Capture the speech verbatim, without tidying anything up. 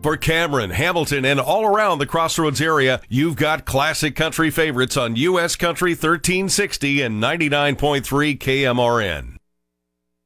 For Cameron, Hamilton, and all around the Crossroads area, you've got classic country favorites on U S Country thirteen sixty and ninety-nine point three K M R N.